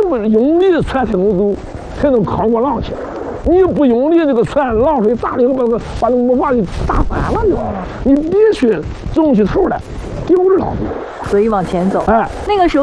用力，船才能走，才能扛过浪去。你不用力，这个船浪水大了以后，把那木筏给打翻了就。你必须总起头来，顶着浪。 所以往前走。 哎， 那个时候。